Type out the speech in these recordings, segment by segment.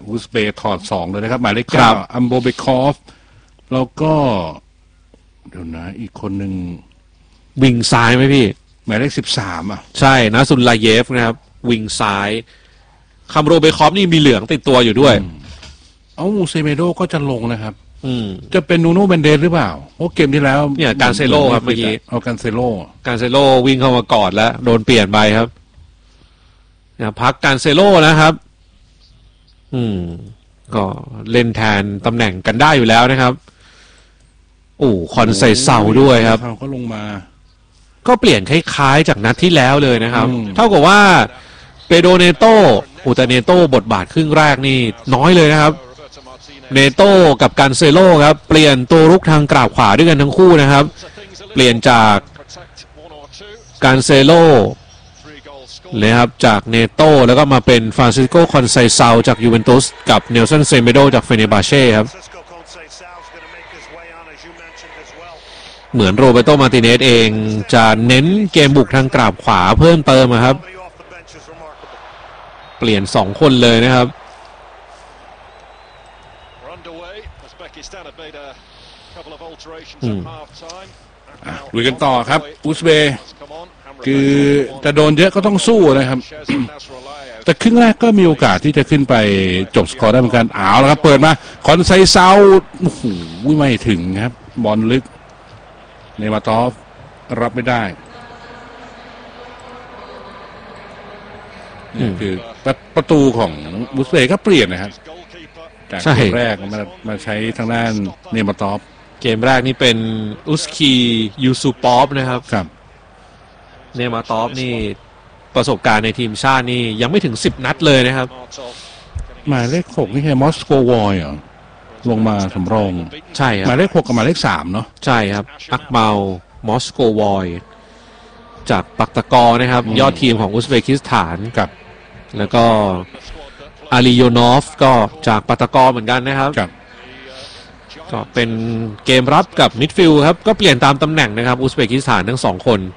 อุซเบย์ถอด2เลยนะครับหมายเลข9อัมโบเบคอฟแล้วก็เดี๋ยวนะอีกคนหนึ่งวิงซ้ายไหมพี่หมายเลข13อ่ะใช่นะซุนลาเยฟนะครับวิงซ้ายคัมโรเบคอฟนี่มีเหลืองติดตัวอยู่ด้วยเซเมโดก็จะลงนะครับจะเป็นนูโน่เบนเดสหรือเปล่าเพราะเกมที่แล้วเนี่ยการเซโลครับเมื่อกี้เอาการเซโลวิ่งเข้ามากอดแล้วโดนเปลี่ยนไปครับเนี่ยพักการเซโลนะครับก็เล่นแทนตำแหน่งกันได้อยู่แล้วนะครับคอนไซเซาด้วยครับก็ลงมาก็เปลี่ยนคล้ายๆจากนัดที่แล้วเลยนะครับเท่ากับว่าเปโดเนโตแต่เนโตบทบาทครึ่งแรกนี่น้อยเลยนะครับเนโตกับการเซโลครับเปลี่ยนตัวรุกทางกราบขวาด้วยกันทั้งคู่นะครับเปลี่ยนจากการเซโลเลยครับจากเนโตแล้วก็มาเป็นฟรานซิสโกคอนไซเซาจากยูเวนตุสกับเนลสันเซเมโดจากเฟเนบาเช่ครับเหมือนโรเบโตมาร์ติเนสเองจะเน้นเกมบุกทางกราบขวาเพิ่มเติมครับเปลี่ยน2คนเลยนะครับลุยกันต่อครับอุซเบย์คือจะโดนเยอะก็ต้องสู้นะครับแต่ครึ่งแรกก็มีโอกาสที่จะขึ้นไปจบสกอร์ได้เหมือนกันแล้วครับเปิดมาคอนไซเซาโอ้โหไม่ถึงครับบอลลึกเนมาตอฟรับไม่ได้นี่คือประตูของอุซเบย์ก็เปลี่ยนนะครับจากเกมแรกมาใช้ทางด้านเนมาตอฟเกมแรกนี่เป็นอุสคียูซูปอฟนะครับเนมาตอฟนี่ประสบการณ์ในทีมชาตินี่ยังไม่ถึง10นัดเลยนะครับหมายเลข6นี่คือมอสโกวอยเหรอลงมาสำรองใช่ครับหมายเลข6กับหมายเลข3เนาะใช่ครับอักเมามอสโกวอยจากปักตะกอนะครับยอดทีมของอุซเบกิสถานกับแล้วก็อาลีโยนอฟก็จากปักตะกอเหมือนกันนะครับก็เป็นเกมรับกับมิดฟิลด์ครับก็เปลี่ยนตามตำแหน่งนะครับอุซเบกิสถานทั้ง2คน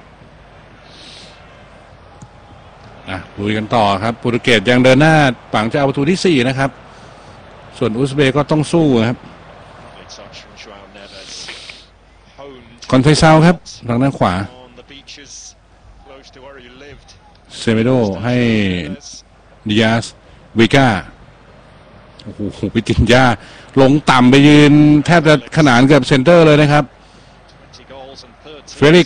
ลุยกันต่อครับโปรตุเกสยังเดินหน้าฝังจะเอาประตูที่4นะครับส่วนอุซเบย์ก็ต้องสู้ครับคอนไซเซาครับทางด้านขวาเซเมโดให้ดิอาสเวก้าโอ้โหปิตินยาลงต่ำไปยืนแทบจะขนานกับเซนเตอร์เลยนะครับเฟลิก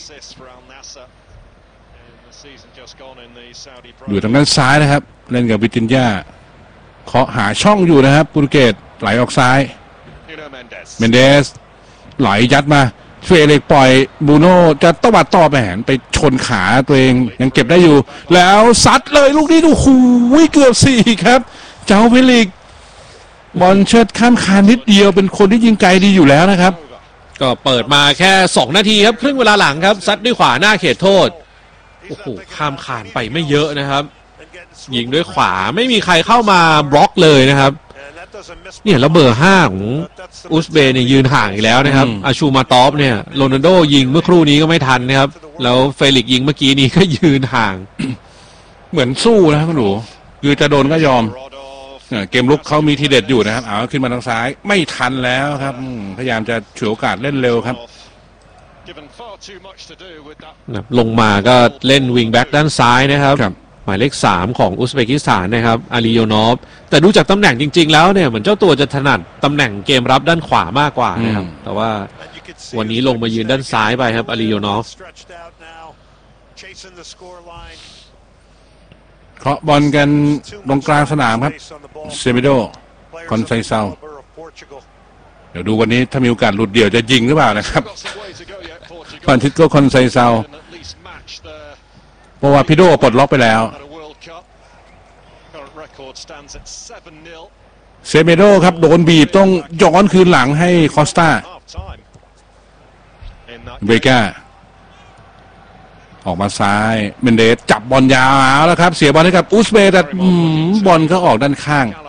อยู่ทางด้านซ้ายนะครับเล่นกับปิตินยาเคาะหาช่องอยู่นะครับโปรตุเกสไหลออกซ้ายเมนเดสไหลยัดมาเฟเล็กปล่อยบูโน่จะตวัดต่อแหนไปชนขาตัวเองยังเก็บได้อยู่แล้วซัดเลยลูกนี้ดูหูเกือบ4ครับเจ้าเฟเล็กบอลเชิดข้ามคานนิดเดียวเป็นคนที่ยิงไกลดีอยู่แล้วนะครับก็เปิดมาแค่2นาทีครับครึ่งเวลาหลังครับซัดด้วยขวาหน้าเขตโทษโอ้โหข้ามคานไปไม่เยอะนะครับยิงด้วยขวาไม่มีใครเข้ามาบล็อกเลยนะครับเนี่ยแล้วเบอร์5ของอุซเบย์เนี่ยยืนห่างอีกแล้วนะครับอาชูมาตอฟเนี่ยโรนัลโดยิงเมื่อครู่นี้ก็ไม่ทันนะครับแล้วเฟลิกยิงเมื่อกี้นี้ก็ยืนห่างเหมือนสู้นะครับคุณหนูคือจะโดนก็ยอมเกมลุกเขามีทีเด็ดอยู่นะครับขึ้นมาทางซ้ายไม่ทันแล้วครับพยายามจะฉวยโอกาสเล่นเร็วครับลงมาก็เล่นวิงแบ็กด้านซ้ายนะครับหมายเลข3ของอุซเบกิสถานนะครับอาลีโยนอฟแต่ดูจากตำแหน่งจริงๆแล้วเนี่ยเหมือนเจ้าตัวจะถนัดตำแหน่งเกมรับด้านขวามากกว่านะครับแต่ว่าวันนี้ลงมายืนด้านซ้ายไปครับอาลีโยนอฟเคาะบอลกันตรงกลางสนามครับเซมิโดคอนไซเซาเดี๋ยวดูวันนี้ถ้ามีโอกาสหลุดเดี่ยวจะยิงหรือเปล่านะครับฟรานซิสโกคอนไซเซาเพราะว่าพี่โดปลดล็อกไปแล้วเซเมโดครับโดนบีบต้องย้อนคืนหลังให้คอสตาเบก้าออกมาซ้ายเมนเดสจับบอลยาวแล้วครับเสียบอลให้กับอุซเบย์แต่บอลก็ออกด้านข้าง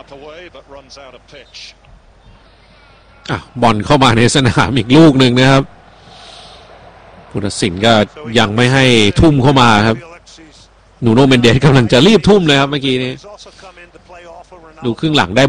บอลเข้ามาในสนามอีกลูกหนึ่งนะครับผู้ตัดสินก็ยังไม่ให้ทุ่มเข้ามาครับนูโน่เมนเดสกำลังจะรีบทุ่มเลยครับเมื่อกี้นี้ดูครึ่งหลังได้